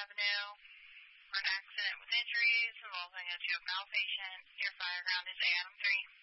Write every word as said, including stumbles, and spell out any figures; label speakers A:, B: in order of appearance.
A: Avenue for an accident with injuries involving a juvenile patient near Fireground is A M three.